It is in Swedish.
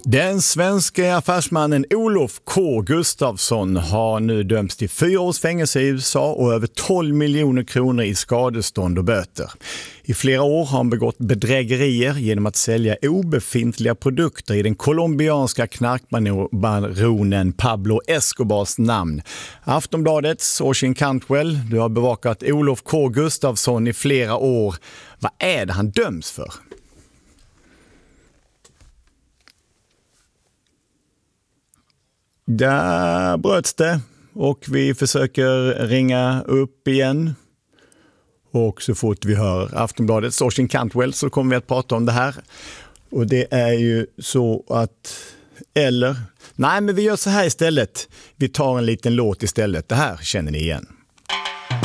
Den svenska affärsmannen Olof K. Gustafsson har nu dömts till 4 års fängelse i USA och över 12 miljoner kronor i skadestånd och böter. I flera år har han begått bedrägerier genom att sälja obefintliga produkter i den colombianska knarkbaronen Pablo Escobars namn. Aftonbladets Oisin Cantwell, du har bevakat Olof K. Gustafsson i flera år. Vad är det han döms för? Där bröts det och vi försöker ringa upp igen. Och så fort vi hör Aftonbladets Oisin Cantwell så kommer vi att prata om det här. Och det är ju så att... Nej, men vi gör så här istället. Vi tar en liten låt istället. Det här känner ni igen.